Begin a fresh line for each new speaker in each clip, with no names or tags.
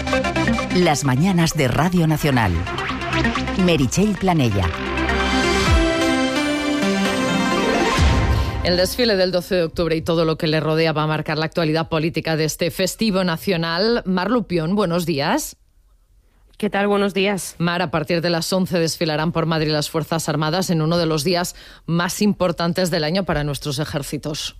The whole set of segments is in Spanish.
Las mañanas de Radio Nacional. Meritxell Planella.
El desfile del 12 de octubre y todo lo que le rodea va a marcar la actualidad política de este festivo nacional. Mar Lupión, buenos días.
¿Qué tal? Buenos días.
Mar, a partir de las 11 desfilarán por Madrid las Fuerzas Armadas en uno de los días más importantes del año para nuestros ejércitos.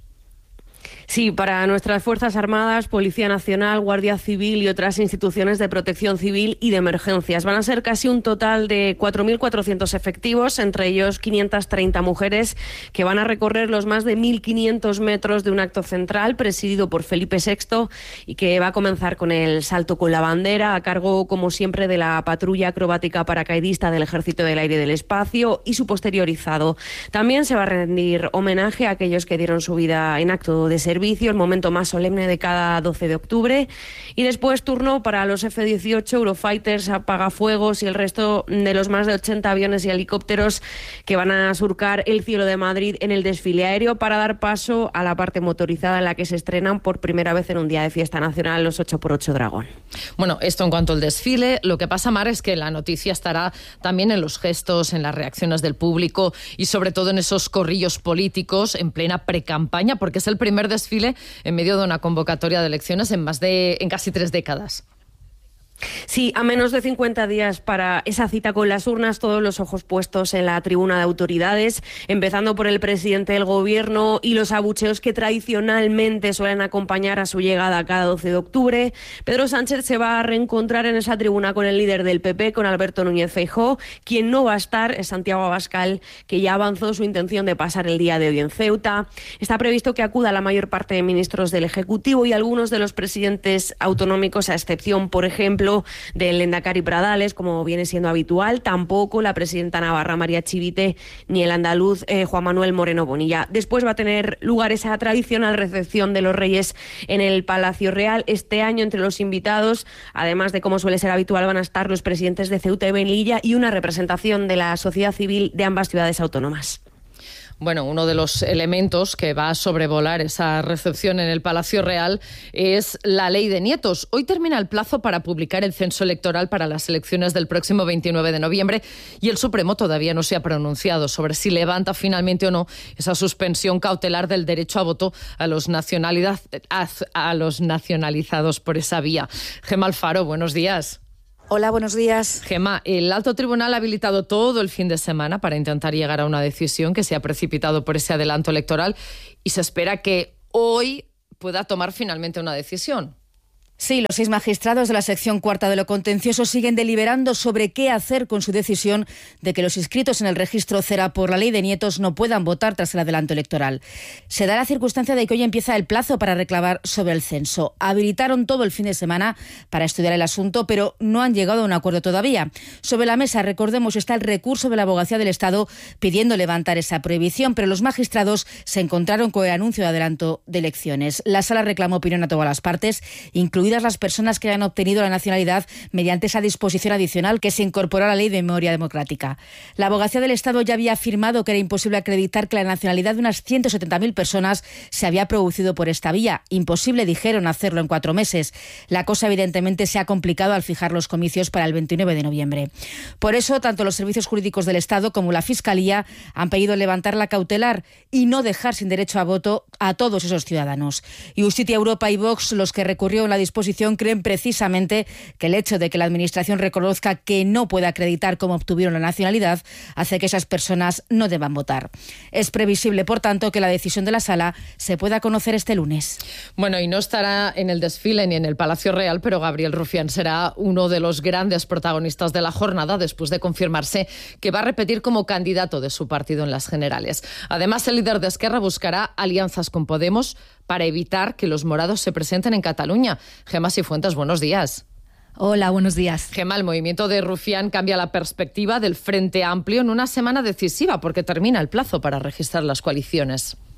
Sí, para nuestras Fuerzas Armadas, Policía Nacional, Guardia Civil y otras instituciones de protección civil y de emergencias. Van a ser casi un total de 4.400 efectivos, entre ellos 530 mujeres, que van a recorrer los más de 1.500 metros de un acto central presidido por Felipe VI y que va a comenzar con el salto con la bandera, a cargo, como siempre, de la patrulla acrobática paracaidista del Ejército del Aire y del Espacio y su posteriorizado. También se va a rendir homenaje a aquellos que dieron su vida en acto de servicio, el momento más solemne de cada 12 de octubre. Y después turno para los F-18, Eurofighters, apagafuegos y el resto de los más de 80 aviones y helicópteros que van a surcar el cielo de Madrid en el desfile aéreo para dar paso a la parte motorizada en la que se estrenan por primera vez en un día de fiesta nacional los 8x8 Dragón.
Bueno, esto en cuanto al desfile. Lo que pasa, Mar, es que la noticia estará también en los gestos, en las reacciones del público y sobre todo en esos corrillos políticos en plena precampaña, porque es el primer desfile en medio de una convocatoria de elecciones en casi 3 décadas.
Sí, a menos de 50 días para esa cita con las urnas, todos los ojos puestos en la tribuna de autoridades, empezando por el presidente del Gobierno y los abucheos que tradicionalmente suelen acompañar a su llegada cada 12 de octubre. Pedro Sánchez se va a reencontrar en esa tribuna con el líder del PP, con Alberto Núñez Feijóo. Quien no va a estar es Santiago Abascal, que ya avanzó su intención de pasar el día de hoy en Ceuta. Está previsto que acuda la mayor parte de ministros del Ejecutivo y algunos de los presidentes autonómicos, a excepción, por ejemplo, del Lehendakari Pradales, como viene siendo habitual. Tampoco la presidenta navarra María Chivite ni el andaluz Juan Manuel Moreno Bonilla. Después va a tener lugar esa tradicional recepción de los Reyes en el Palacio Real. Este año, entre los invitados, además de como suele ser habitual, van a estar los presidentes de Ceuta y Melilla y una representación de la sociedad civil de ambas ciudades autónomas.
Bueno, uno de los elementos que va a sobrevolar esa recepción en el Palacio Real es la ley de nietos. Hoy termina el plazo para publicar el censo electoral para las elecciones del próximo 29 de noviembre y el Supremo todavía no se ha pronunciado sobre si levanta finalmente o no esa suspensión cautelar del derecho a voto a los nacionalizados por esa vía. Gemma Alfaro, buenos días.
Hola, buenos días.
Gemma, el alto tribunal ha habilitado todo el fin de semana para intentar llegar a una decisión que se ha precipitado por ese adelanto electoral y se espera que hoy pueda tomar finalmente una decisión.
Sí, los 6 magistrados de la sección cuarta de lo contencioso siguen deliberando sobre qué hacer con su decisión de que los inscritos en el registro CERA por la ley de nietos no puedan votar tras el adelanto electoral. Se da la circunstancia de que hoy empieza el plazo para reclamar sobre el censo. Habilitaron todo el fin de semana para estudiar el asunto, pero no han llegado a un acuerdo todavía. Sobre la mesa, recordemos, está el recurso de la Abogacía del Estado pidiendo levantar esa prohibición, pero los magistrados se encontraron con el anuncio de adelanto de elecciones. La Sala reclamó opinión a todas las partes, incluidas las personas que han obtenido la nacionalidad mediante esa disposición adicional que se incorporó a la Ley de Memoria Democrática. La Abogacía del Estado ya había afirmado que era imposible acreditar que la nacionalidad de unas 170.000 personas se había producido por esta vía. Imposible, dijeron, hacerlo en 4 meses. La cosa evidentemente se ha complicado al fijar los comicios para el 29 de noviembre. Por eso, tanto los servicios jurídicos del Estado como la Fiscalía han pedido levantar la cautelar y no dejar sin derecho a voto a todos esos ciudadanos. Y Justicia Europa y Vox, los que recurrieron la disposición, creen precisamente que el hecho de que la Administración reconozca que no puede acreditar cómo obtuvieron la nacionalidad hace que esas personas no deban votar. Es previsible, por tanto, que la decisión de la Sala se pueda conocer este lunes.
Bueno, y no estará en el desfile ni en el Palacio Real, pero Gabriel Rufián será uno de los grandes protagonistas de la jornada después de confirmarse que va a repetir como candidato de su partido en las generales. Además, el líder de Esquerra buscará alianzas con Podemos para evitar que los morados se presenten en Cataluña. Gemma Sifuentes, buenos días.
Hola, buenos días.
Gemma, el movimiento de Rufián cambia la perspectiva del Frente Amplio en una semana decisiva porque termina el plazo para registrar las coaliciones.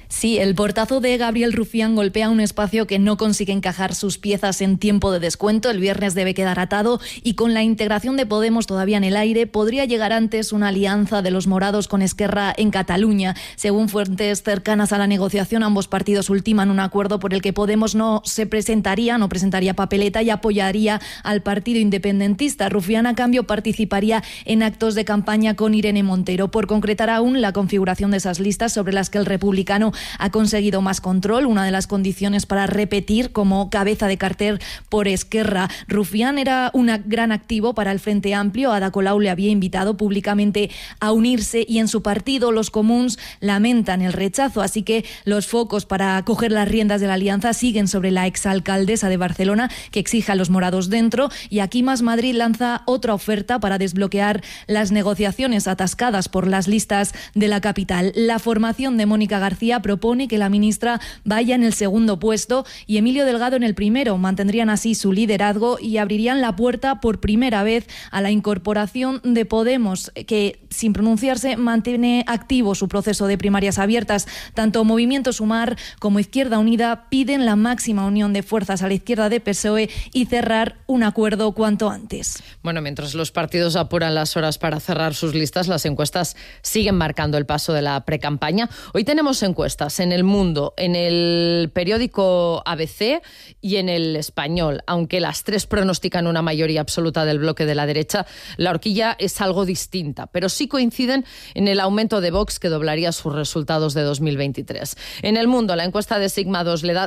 Sí, el portazo de Gabriel Rufián golpea un espacio que no consigue encajar sus piezas en tiempo de descuento. El viernes debe quedar atado y con la integración de Podemos todavía en el aire, podría llegar antes una alianza de los morados con Esquerra en Cataluña. Según fuentes cercanas a la negociación, ambos partidos ultiman un acuerdo por el que Podemos no presentaría papeleta y apoyaría al partido independentista. Rufián, a cambio, participaría en actos de campaña con Irene Montero. Por concretar aún la configuración de esas listas sobre las que el republicano ha conseguido más control, una de las condiciones para repetir como cabeza de cartel por Esquerra. Rufián era un gran activo para el Frente Amplio. Ada Colau le había invitado públicamente a unirse y en su partido, los Comuns, lamentan el rechazo. Así que los focos para coger las riendas de la alianza siguen sobre la exalcaldesa de Barcelona, que exige a los morados dentro, y aquí Más Madrid lanza otra oferta para desbloquear las negociaciones atascadas por las listas de la capital. La formación de Mónica García propone que la ministra vaya en el segundo puesto y Emilio Delgado en el primero. Mantendrían así su liderazgo y abrirían la puerta por primera vez a la incorporación de Podemos, que sin pronunciarse mantiene activo su proceso de primarias abiertas. Tanto Movimiento Sumar como Izquierda Unida piden la máxima unión de fuerzas a la izquierda de PSOE y cerrar un acuerdo cuanto antes.
Bueno, mientras los partidos apuran las horas para cerrar sus listas, las encuestas siguen marcando el paso de la precampaña. Hoy tenemos encuestas en El Mundo, en el periódico ABC y en El Español. Aunque las tres pronostican una mayoría absoluta del bloque de la derecha, la horquilla es algo distinta, pero sí coinciden en el aumento de Vox, que doblaría sus resultados de 2023. En El Mundo, la encuesta de Sigma 2 le da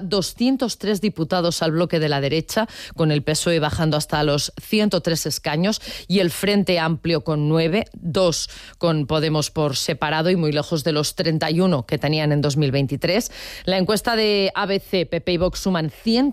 203 diputados al bloque de la derecha, con el PSOE bajando hasta los 103 escaños y el Frente Amplio con 9, 2 con Podemos por separado y muy lejos de los 31 que tenían en 2023. La encuesta de ABC, PP y Vox suman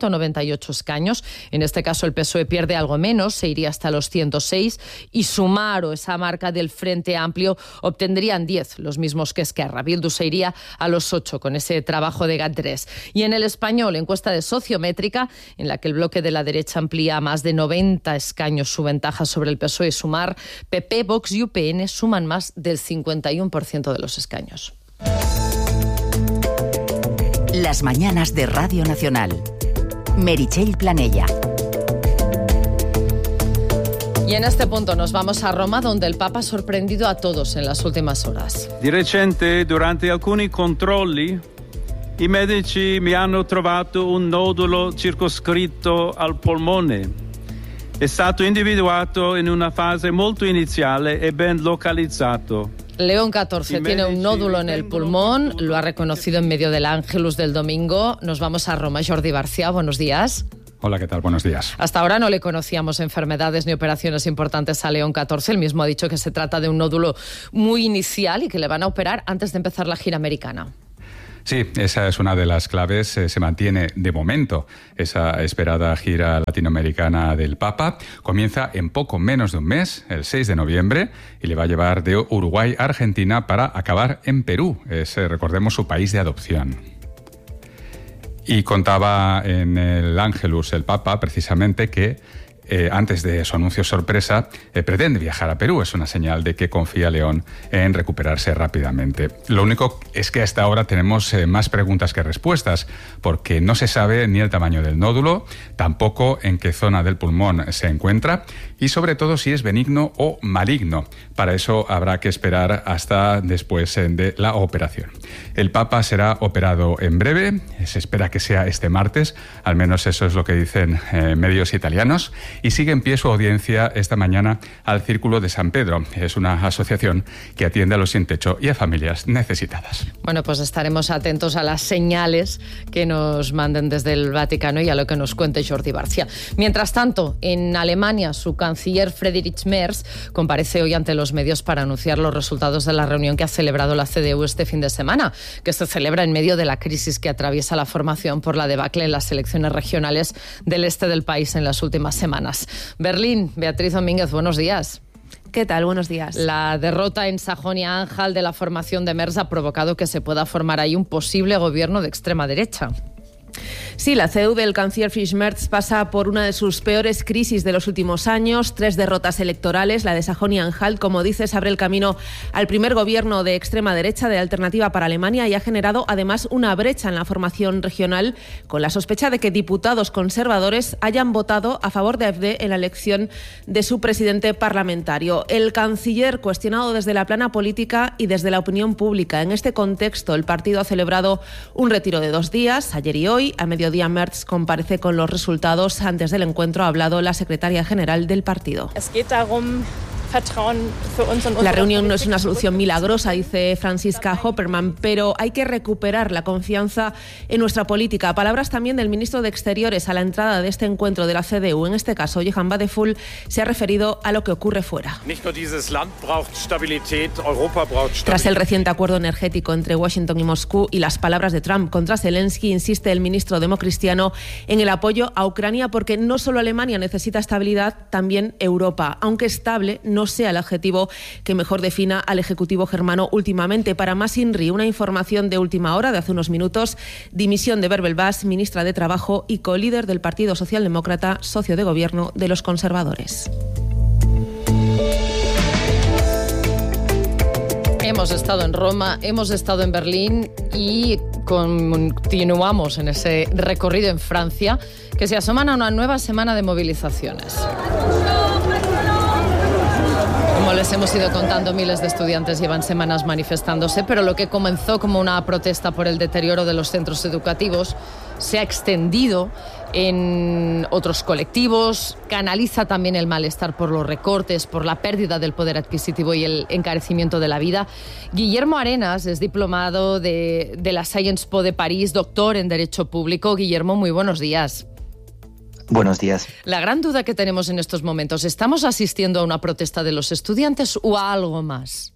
198 escaños. En este caso el PSOE pierde algo menos, se iría hasta los 106, y Sumar, o esa marca del Frente Amplio, obtendrían 10, los mismos que Esquerra. Bildu se iría a los 8 con ese trabajo de GAT3. Y en El Español, encuesta de Sociométrica, en la que el bloque de la derecha amplía a más de 90 escaños su ventaja sobre el PSOE y Sumar, PP, Vox y UPN suman más del 51% de los escaños.
Las mañanas de Radio Nacional. Meritxell Planella.
Y en este punto nos vamos a Roma, donde el Papa ha sorprendido a todos en las últimas horas.
Di recente, durante alcuni controlli, i medici mi hanno trovato un nodulo circoscritto al polmone. È stato individuato in una fase molto iniziale e ben localizzato.
León XIV tiene un nódulo en el pulmón, lo ha reconocido en medio del Ángelus del domingo. Nos vamos a Roma. Jordi Barcia, buenos días.
Hola, ¿qué tal? Buenos días.
Hasta ahora no le conocíamos enfermedades ni operaciones importantes a León XIV. Él mismo ha dicho que se trata de un nódulo muy inicial y que le van a operar antes de empezar la gira americana.
Sí, esa es una de las claves. Se mantiene de momento esa esperada gira latinoamericana del Papa. Comienza en poco menos de un mes, el 6 de noviembre, y le va a llevar de Uruguay a Argentina para acabar en Perú. Es, recordemos, su país de adopción. Y contaba en el Ángelus el Papa precisamente que antes de su anuncio sorpresa, pretende viajar a Perú. Es una señal de que confía León en recuperarse rápidamente. Lo único es que hasta ahora tenemos más preguntas que respuestas, porque no se sabe ni el tamaño del nódulo, tampoco en qué zona del pulmón se encuentra y sobre todo si es benigno o maligno. Para eso habrá que esperar hasta después de la operación. El Papa será operado en breve, se espera que sea este martes, al menos eso es lo que dicen medios italianos. Y sigue en pie su audiencia esta mañana al Círculo de San Pedro. Es una asociación que atiende a los sin techo y a familias necesitadas.
Bueno, pues estaremos atentos a las señales que nos manden desde el Vaticano y a lo que nos cuente Jordi Barcia. Mientras tanto, en Alemania, su canciller Friedrich Merz comparece hoy ante los medios para anunciar los resultados de la reunión que ha celebrado la CDU este fin de semana, que se celebra en medio de la crisis que atraviesa la formación por la debacle en las elecciones regionales del este del país en las últimas semanas. Berlín, Beatriz Domínguez, buenos días.
¿Qué tal? Buenos días. La
derrota en Sajonia-Anhalt de la formación de Merz ha provocado que se pueda formar ahí un posible gobierno de extrema derecha.
Sí, la CDU del canciller Friedrich Merz pasa por una de sus peores crisis de los últimos años, 3 derrotas electorales, la de Sajonia-Anhalt, como dices, abre el camino al primer gobierno de extrema derecha de Alternativa para Alemania y ha generado además una brecha en la formación regional, con la sospecha de que diputados conservadores hayan votado a favor de AfD en la elección de su presidente parlamentario. El canciller cuestionado desde la plana política y desde la opinión pública. En este contexto, el partido ha celebrado un retiro de 2 días, ayer y hoy. A mediodía, Merz comparece con los resultados. Antes del encuentro ha hablado la secretaria general del partido. La reunión no es una solución milagrosa, dice Franziska Hoppermann, pero hay que recuperar la confianza en nuestra política. Palabras también del ministro de Exteriores a la entrada de este encuentro de la CDU. En este caso, Johann Wadephul se ha referido a lo que ocurre fuera. Tras el reciente acuerdo energético entre Washington y Moscú y las palabras de Trump contra Zelensky, insiste el ministro democristiano en el apoyo a Ucrania porque no solo Alemania necesita estabilidad, también Europa. Aunque estable, no sea el adjetivo que mejor defina al Ejecutivo germano últimamente. Para más INRI, una información de última hora de hace unos minutos: dimisión de Bärbel Bas, ministra de Trabajo y colíder del Partido Socialdemócrata, socio de gobierno de los conservadores.
Hemos estado en Roma, hemos estado en Berlín y continuamos en ese recorrido en Francia, que se asoman a una nueva semana de movilizaciones. Como les hemos ido contando, miles de estudiantes llevan semanas manifestándose, pero lo que comenzó como una protesta por el deterioro de los centros educativos se ha extendido en otros colectivos, canaliza también el malestar por los recortes, por la pérdida del poder adquisitivo y el encarecimiento de la vida. Guillermo Arenas es diplomado de la Sciences Po de París, doctor en Derecho Público. Guillermo, muy buenos días.
Buenos días.
La gran duda que tenemos en estos momentos, ¿estamos asistiendo a una protesta de los estudiantes o a algo más?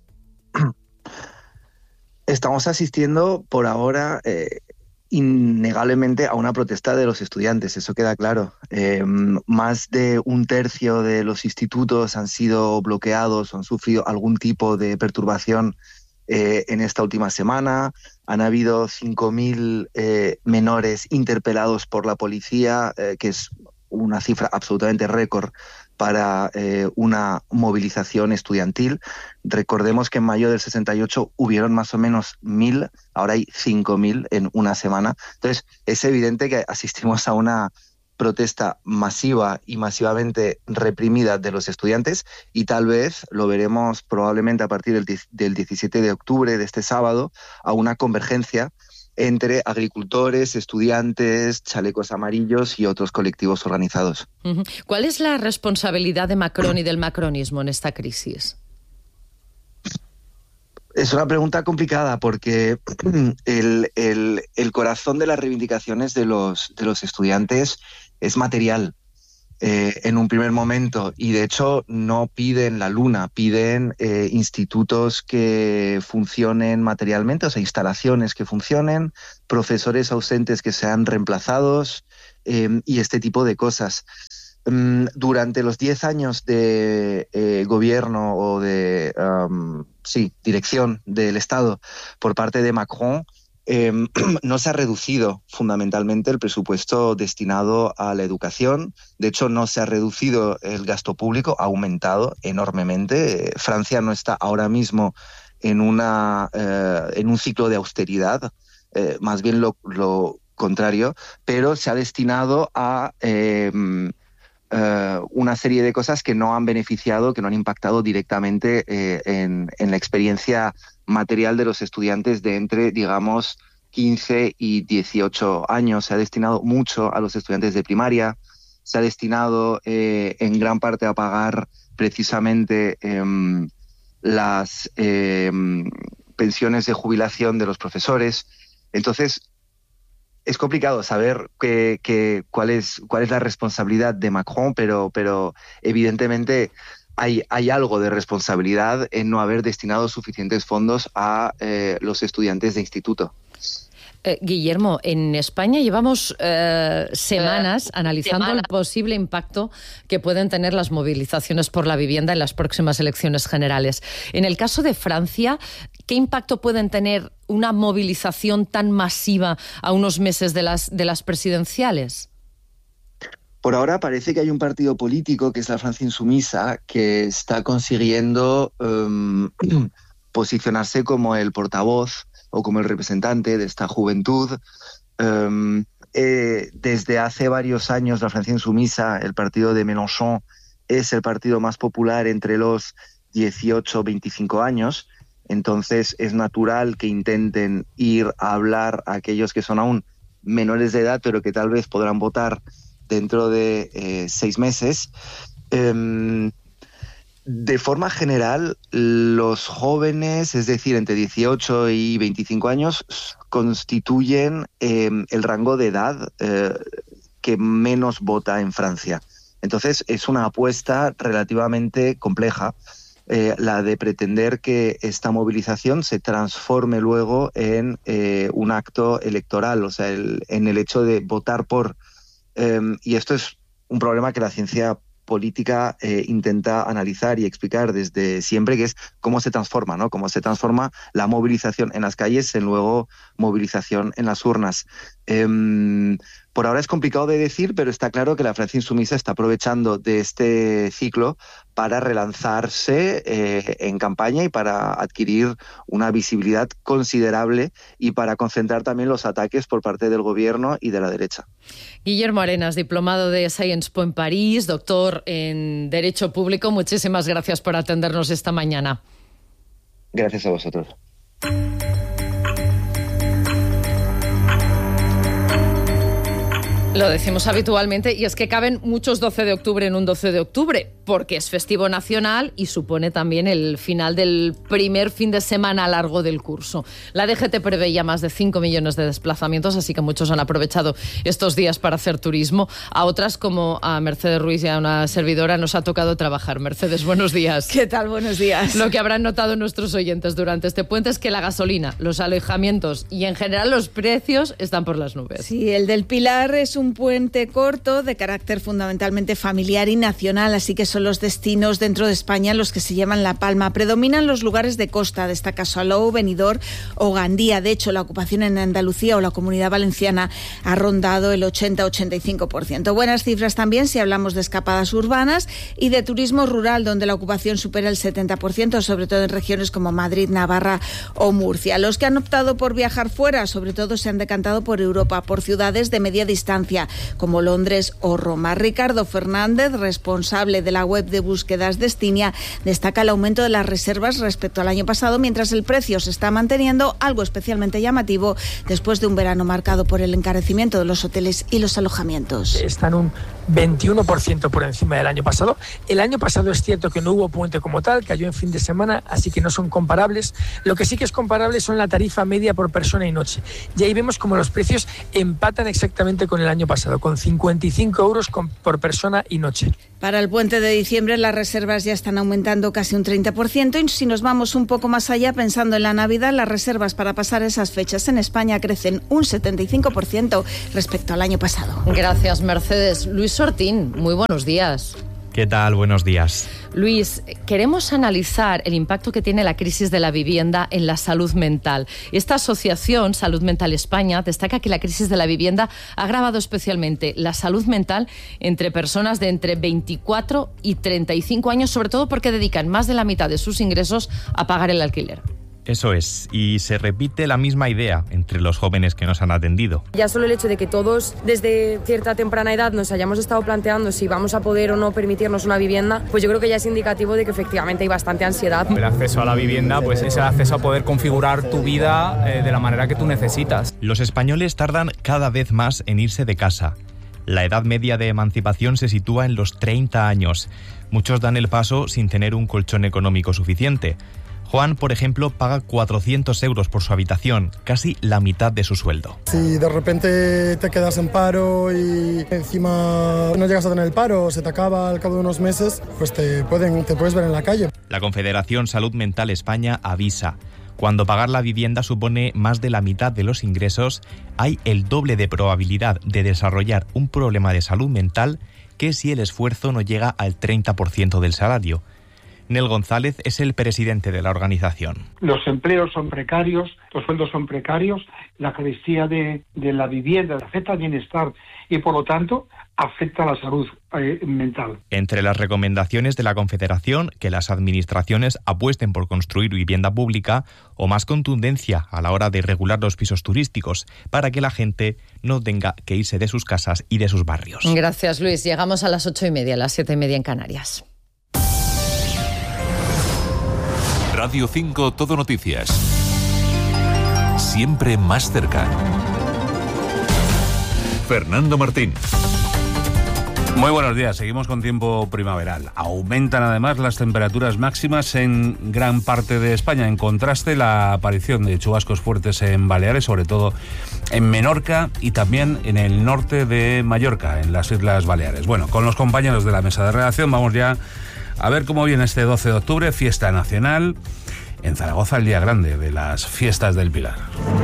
Estamos asistiendo por ahora innegablemente a una protesta de los estudiantes, eso queda claro. Más de 1/3 de los institutos han sido bloqueados o han sufrido algún tipo de perturbación en esta última semana. Han habido 5.000 menores interpelados por la policía, que es una cifra absolutamente récord para una movilización estudiantil. Recordemos que en mayo del 68 hubieron más o menos 1.000, ahora hay 5.000 en una semana. Entonces, es evidente que asistimos a una protesta masiva y masivamente reprimida de los estudiantes, y tal vez lo veremos probablemente a partir del 17 de octubre, de este sábado, a una convergencia entre agricultores, estudiantes, chalecos amarillos y otros colectivos organizados.
¿Cuál es la responsabilidad de Macron y del macronismo en esta crisis?
Es una pregunta complicada porque el corazón de las reivindicaciones de los estudiantes es material en un primer momento, y de hecho no piden la luna, piden institutos que funcionen materialmente, o sea, instalaciones que funcionen, profesores ausentes que sean reemplazados y este tipo de cosas. Durante los 10 años de gobierno o de dirección del Estado por parte de Macron, no se ha reducido fundamentalmente el presupuesto destinado a la educación. De hecho, no se ha reducido el gasto público, ha aumentado enormemente. Francia no está ahora mismo en un ciclo de austeridad, más bien lo contrario, pero se ha destinado a una serie de cosas que no han beneficiado, que no han impactado directamente en la experiencia material de los estudiantes de entre, digamos, 15 y 18 años. Se ha destinado mucho a los estudiantes de primaria, se ha destinado en gran parte a pagar precisamente las pensiones de jubilación de los profesores. Entonces, es complicado saber cuál es la responsabilidad de Macron, pero evidentemente hay algo de responsabilidad en no haber destinado suficientes fondos a los estudiantes de instituto.
Guillermo, en España llevamos semanas analizando el posible impacto que pueden tener las movilizaciones por la vivienda en las próximas elecciones generales. En el caso de Francia, ¿qué impacto pueden tener una movilización tan masiva a unos meses de las presidenciales?
Por ahora parece que hay un partido político, que es la Francia Insumisa, que está consiguiendo posicionarse como el portavoz o como el representante de esta juventud. Desde hace varios años la Francia Insumisa, el partido de Mélenchon, es el partido más popular entre los 18-25 años. Entonces es natural que intenten ir a hablar a aquellos que son aún menores de edad, pero que tal vez podrán votar dentro de 6 meses. De forma general, los jóvenes, es decir, entre 18 y 25 años, constituyen el rango de edad que menos vota en Francia. Entonces, es una apuesta relativamente compleja, la de pretender que esta movilización se transforme luego en un acto electoral, o sea, en el hecho de votar por. Y esto es un problema que la ciencia política intenta analizar y explicar desde siempre, que es cómo se transforma, ¿no? Cómo se transforma la movilización en las calles en luego movilización en las urnas. Por ahora es complicado de decir, pero está claro que la Francia Insumisa está aprovechando de este ciclo para relanzarse en campaña y para adquirir una visibilidad considerable y para concentrar también los ataques por parte del gobierno y de la derecha.
Guillermo Arenas, diplomado de Sciences Po en París, doctor en Derecho Público, muchísimas gracias por atendernos esta mañana.
Gracias a vosotros.
Lo decimos habitualmente y es que caben muchos 12 de octubre en un 12 de octubre, porque es festivo nacional y supone también el final del primer fin de semana largo del curso. La DGT preveía más de 5 millones de desplazamientos, así que muchos han aprovechado estos días para hacer turismo. A otras, como a Mercedes Ruiz y a una servidora, nos ha tocado trabajar. Mercedes, buenos días.
¿Qué tal? Buenos días.
Lo que habrán notado nuestros oyentes durante este puente es que la gasolina, los alojamientos y en general los precios están por las nubes.
Sí, el del Pilar es un puente corto de carácter fundamentalmente familiar y nacional, así que son los destinos dentro de España los que se llevan la palma. Predominan los lugares de costa, destaca Salou, Benidorm o Gandía. De hecho, la ocupación en Andalucía o la Comunidad Valenciana ha rondado el 80-85%. Buenas cifras también si hablamos de escapadas urbanas y de turismo rural, donde la ocupación supera el 70%, sobre todo en regiones como Madrid, Navarra o Murcia. Los que han optado por viajar fuera, sobre todo se han decantado por Europa, por ciudades de media distancia, como Londres o Roma. Ricardo Fernández, responsable de la web de búsquedas Destinia, destaca el aumento de las reservas respecto al año pasado, mientras el precio se está manteniendo, algo especialmente llamativo después de un verano marcado por el encarecimiento de los hoteles y los alojamientos.
Están un 21% por encima del año pasado. El año pasado es cierto que no hubo puente como tal, cayó en fin de semana, así que no son comparables. Lo que sí que es comparable son la tarifa media por persona y noche. Y ahí vemos como los precios empatan exactamente con el año pasado, con 55 euros por persona y noche.
Para el puente de diciembre las reservas ya están aumentando casi un 30% y si nos vamos un poco más allá, pensando en la Navidad, las reservas para pasar esas fechas en España crecen un 75% respecto al año pasado.
Gracias, Mercedes. Luis Sortín, muy buenos días.
¿Qué tal? Buenos días.
Luis, queremos analizar el impacto que tiene la crisis de la vivienda en la salud mental. Esta asociación, Salud Mental España, destaca que la crisis de la vivienda ha agravado especialmente la salud mental entre personas de entre 24 y 35 años, sobre todo porque dedican más de la mitad de sus ingresos a pagar el alquiler.
Eso es, y se repite la misma idea entre los jóvenes que nos han atendido.
Ya solo el hecho de que todos desde cierta temprana edad nos hayamos estado planteando si vamos a poder o no permitirnos una vivienda, pues yo creo que ya es indicativo de que efectivamente hay bastante ansiedad.
El acceso a la vivienda pues es el acceso a poder configurar tu vida de la manera que tú necesitas.
Los españoles tardan cada vez más en irse de casa. La edad media de emancipación se sitúa en los 30 años. Muchos dan el paso sin tener un colchón económico suficiente. Juan, por ejemplo, paga 400 euros por su habitación, casi la mitad de su sueldo.
Si de repente te quedas en paro y encima no llegas a tener el paro o se te acaba al cabo de unos meses, pues te puedes ver en la calle.
La Confederación Salud Mental España avisa. Cuando pagar la vivienda supone más de la mitad de los ingresos, hay el doble de probabilidad de desarrollar un problema de salud mental que si el esfuerzo no llega al 30% del salario. Nel González es el presidente de la organización.
Los empleos son precarios, los sueldos son precarios, la carestía de la vivienda afecta al bienestar y, por lo tanto, afecta a la salud mental.
Entre las recomendaciones de la Confederación, que las administraciones apuesten por construir vivienda pública o más contundencia a la hora de regular los pisos turísticos para que la gente no tenga que irse de sus casas y de sus barrios.
Gracias, Luis. Llegamos a las 8:30, a las 7:30 en Canarias.
Radio 5 Todo Noticias. Siempre más cerca. Fernando Martín.
Muy buenos días, seguimos con tiempo primaveral. Aumentan además las temperaturas máximas en gran parte de España. En contraste, la aparición de chubascos fuertes en Baleares, sobre todo en Menorca y también en el norte de Mallorca, en las Islas Baleares. Bueno, con los compañeros de la mesa de redacción vamos ya a ver cómo viene este 12 de octubre, fiesta nacional. En Zaragoza, el día grande de las fiestas del Pilar.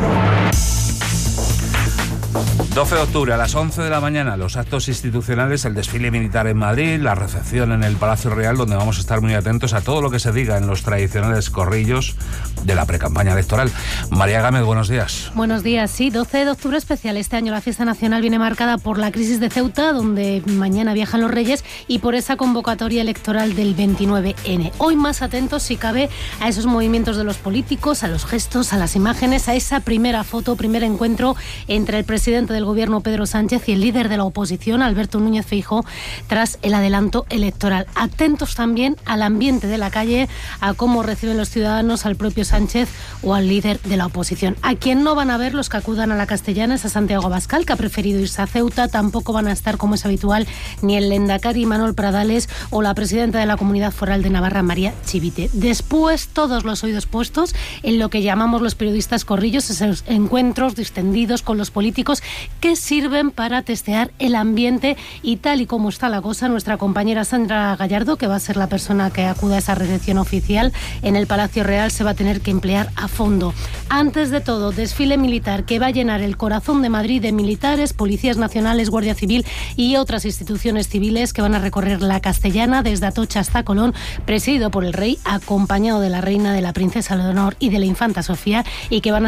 12 de octubre a las 11 de la mañana, los actos institucionales, el desfile militar en Madrid, la recepción en el Palacio Real, donde vamos a estar muy atentos a todo lo que se diga en los tradicionales corrillos de la precampaña electoral. María Gámez, buenos días.
Buenos días, sí, 12 de octubre especial. Este año la fiesta nacional viene marcada por la crisis de Ceuta, donde mañana viajan los Reyes, y por esa convocatoria electoral del 29N. Hoy más atentos, si cabe, a esos movimientos de los políticos, a los gestos, a las imágenes, a esa primera foto, primer encuentro entre el presidente del Gobierno, Pedro Sánchez, y el líder de la oposición, Alberto Núñez Feijóo, tras el adelanto electoral. Atentos también al ambiente de la calle, a cómo reciben los ciudadanos al propio Sánchez o al líder de la oposición. A quien no van a ver los que acudan a la Castellana es a Santiago Abascal, que ha preferido irse a Ceuta. Tampoco van a estar, como es habitual, ni el lehendakari Manuel Pradales o la presidenta de la Comunidad Foral de Navarra, María Chivite. Después, todos los oídos puestos en lo que llamamos los periodistas corrillos, esos encuentros distendidos con los políticos que sirven para testear el ambiente, y tal y como está la cosa, nuestra compañera Sandra Gallardo, que va a ser la persona que acuda a esa recepción oficial en el Palacio Real, se va a tener que emplear a fondo. Antes de todo, desfile militar que va a llenar el corazón de Madrid de militares, policías nacionales, Guardia Civil y otras instituciones civiles que van a recorrer la Castellana desde Atocha hasta Colón, presidido por el rey, acompañado de la reina, de la princesa Leonor y de la infanta Sofía, y que van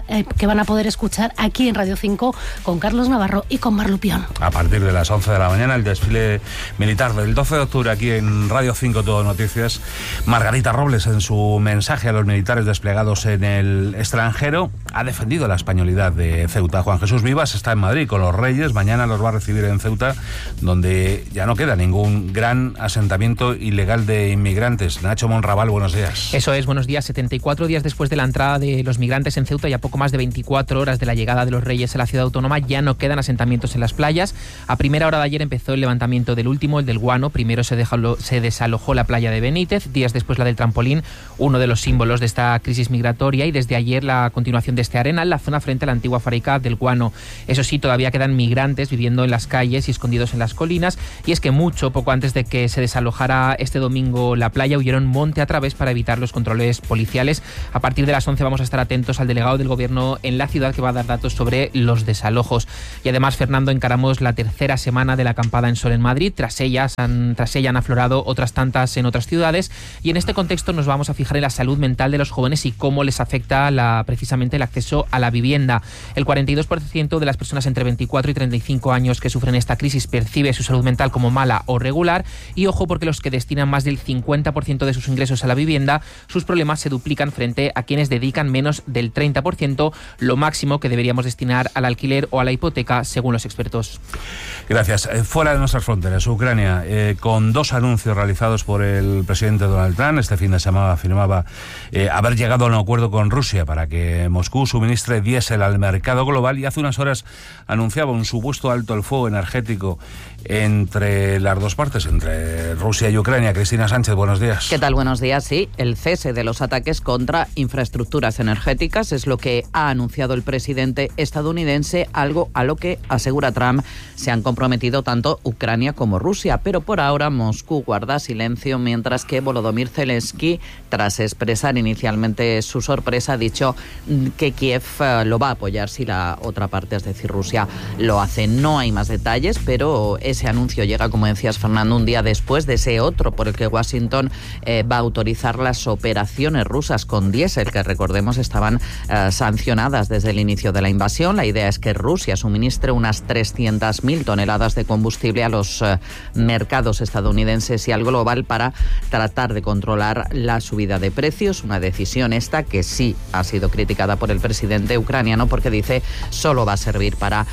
a poder escuchar aquí en Radio 5 con Carlos Navarro y con Mar Lupión.
A partir de las 11 de la mañana, el desfile militar del 12 de octubre aquí en Radio 5 Todo Noticias. Margarita Robles, en su mensaje a los militares desplegados en el extranjero, ha defendido la españolidad de Ceuta. Juan Jesús Vivas está en Madrid con los Reyes. Mañana los va a recibir en Ceuta, donde ya no queda ningún gran asentamiento ilegal de inmigrantes. Nacho Monraval, buenos días.
Eso es, buenos días. 74 días después de la entrada de los migrantes en Ceuta y a poco más de 24 horas de la llegada de los Reyes a la ciudad autónoma, ya no quedan asentamientos en las playas. A primera hora de ayer empezó el levantamiento del último, el del Guano. Primero se desalojó la playa de Benítez, días después la del Trampolín, uno de los símbolos de esta crisis migratoria, y desde ayer la continuación de este Arenal, la zona frente a la antigua fábrica del Guano. Eso sí, todavía quedan migrantes viviendo en las calles y escondidos en las colinas, y es que poco antes de que se desalojara este domingo la playa, huyeron monte a través para evitar los controles policiales. A partir de las 11 vamos a estar atentos al delegado del Gobierno en la ciudad, que va a dar datos sobre los desalojos. Y además, Fernando, encaramos la tercera semana de la acampada en sol en Madrid. Tras ella han aflorado otras tantas en otras ciudades, y en este contexto nos vamos a fijar en la salud mental de los jóvenes y cómo les afecta precisamente el acceso a la vivienda. El 42% de las personas entre 24 y 35 años que sufren esta crisis percibe su salud mental como mala o regular, y ojo, porque los que destinan más del 50% de sus ingresos a la vivienda, sus problemas se duplican frente a quienes dedican menos del 30%, lo máximo que deberíamos destinar al alquiler o a la hipoteca, según los expertos.
Gracias. Fuera de nuestras fronteras, Ucrania, con dos anuncios realizados por el presidente Donald Trump. Este fin de semana afirmaba haber llegado a un acuerdo con Rusia para que Moscú suministre diésel al mercado global, y hace unas horas anunciaba un supuesto alto el fuego energético entre las dos partes, entre Rusia y Ucrania. Cristina Sánchez, buenos días.
¿Qué tal? Buenos días. Sí, el cese de los ataques contra infraestructuras energéticas es lo que ha anunciado el presidente estadounidense, algo a lo que, asegura Trump, se han comprometido tanto Ucrania como Rusia. Pero por ahora Moscú guarda silencio, mientras que Volodymyr Zelensky, tras expresar inicialmente su sorpresa, ha dicho que Kiev lo va a apoyar si la otra parte, es decir, Rusia, lo hace. No hay más detalles, pero ese anuncio llega, como decías, Fernando, un día después de ese otro por el que Washington va a autorizar las operaciones rusas con diésel, que recordemos estaban sancionadas desde el inicio de la invasión. La idea es que Rusia suministre unas 300.000 toneladas de combustible a los mercados estadounidenses y al global para tratar de controlar la subida de precios. Una decisión esta que sí ha sido criticada por el presidente ucraniano, porque dice solo va a servir para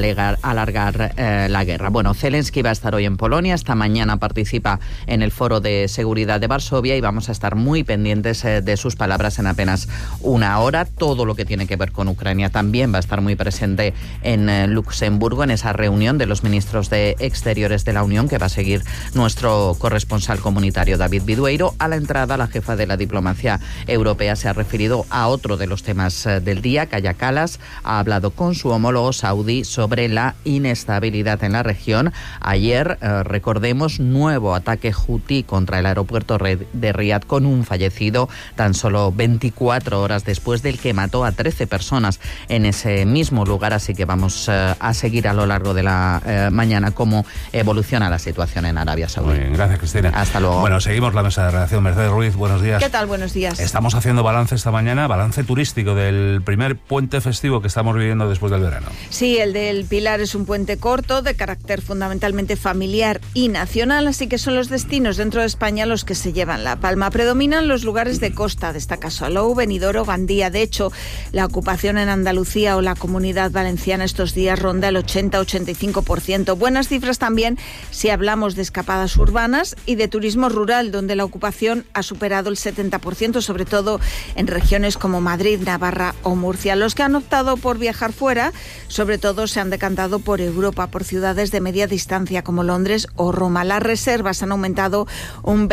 alargar la guerra. Bueno, Zelensky va a estar hoy en Polonia, esta mañana participa en el Foro de Seguridad de Varsovia y vamos a estar muy pendientes de sus palabras en apenas una hora. Todo lo que tiene que ver con Ucrania también va a estar muy presente en Luxemburgo, en esa reunión de los ministros de Exteriores de la Unión que va a seguir nuestro corresponsal comunitario David Bidueiro. A la entrada, la jefa de la diplomacia europea se ha referido a otro de los temas del día. Kaja Kallas ha hablado con su homólogo saudí sobre la inestabilidad en la región. Ayer, recordemos, nuevo ataque hutí contra el aeropuerto de Riad con un fallecido tan solo 24 horas después del que mató a 13 personas en ese mismo lugar. Así que vamos a seguir a lo largo de la mañana cómo evoluciona la situación en Arabia Saudí.
Muy bien, gracias, Cristina.
Hasta luego.
Bueno, seguimos la mesa de redacción. Mercedes Ruiz, buenos días.
¿Qué tal? Buenos días.
Estamos haciendo balance esta mañana, balance turístico del primer puente festivo que estamos viviendo después del verano.
Sí, el del Pilar es un puente corto, de carácter fundamentalmente familiar y nacional, así que son los destinos dentro de España los que se llevan la palma. Predominan los lugares de costa, destaca Salou, Benidorm, Gandía. De hecho, la ocupación en Andalucía o la Comunidad Valenciana estos días ronda el 80-85%. Buenas cifras también si hablamos de escapadas urbanas y de turismo rural, donde la ocupación ha superado el 70%, sobre todo en regiones como Madrid, Navarra o Murcia. Los que han optado por viajar fuera, sobre todo se han decantado por Europa, por ciudades de media distancia como Londres o Roma. Las reservas han aumentado un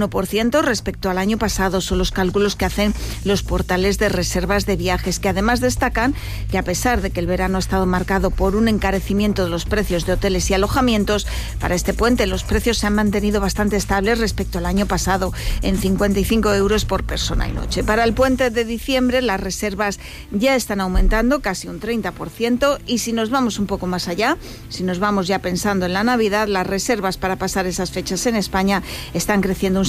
21% respecto al año pasado. Son los cálculos que hacen los portales de reservas de viajes, que además destacan que a pesar de que el verano ha estado marcado por un encarecimiento de los precios de hoteles y alojamientos, para este puente los precios se han mantenido bastante estables respecto al año pasado, en 55 euros por persona y noche. Para el puente de diciembre las reservas ya están aumentando casi un 30%, y si nos vamos un poco más allá, si nos vamos ya pensando en la Navidad, las reservas para pasar esas fechas en España están creciendo un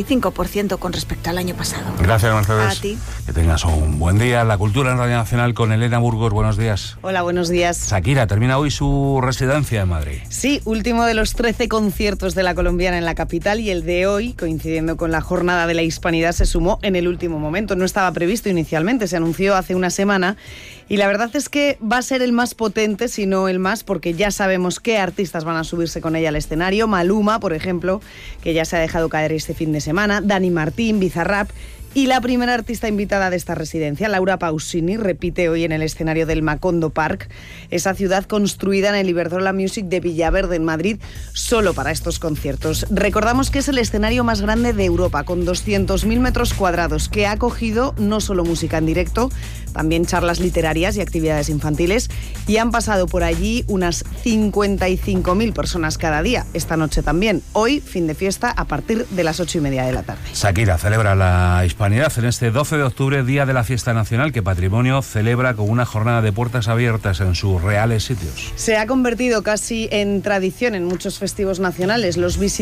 75% con respecto al año pasado.
Gracias, Mercedes.
A ti.
Que tengas un buen día. La cultura en Radio Nacional con Elena Burgos. Buenos días.
Hola, buenos días.
Shakira termina hoy su residencia en Madrid.
Sí, último de los 13 conciertos de la colombiana en la capital, y el de hoy, coincidiendo con la Jornada de la Hispanidad, se sumó en el último momento. No estaba previsto inicialmente, se anunció hace una semana. Y la verdad es que va a ser el más potente, si no el más, porque ya sabemos qué artistas van a subirse con ella al escenario. Maluma, por ejemplo, que ya se ha dejado caer este fin de semana. Dani Martín, Bizarrap. Y la primera artista invitada de esta residencia, Laura Pausini, repite hoy en el escenario del Macondo Park, esa ciudad construida en el Iberdrola Music de Villaverde, en Madrid, solo para estos conciertos. Recordamos que es el escenario más grande de Europa, con 200.000 metros cuadrados, que ha acogido no solo música en directo, también charlas literarias y actividades infantiles, y han pasado por allí unas 55.000 personas cada día, esta noche también. Hoy, fin de fiesta, a partir de las 8:30 de la tarde.
Shakira celebra la Hispanidad en este 12 de octubre, Día de la Fiesta Nacional, que Patrimonio celebra con una jornada de puertas abiertas en sus reales sitios.
Se ha convertido casi en tradición en muchos festivos nacionales. Los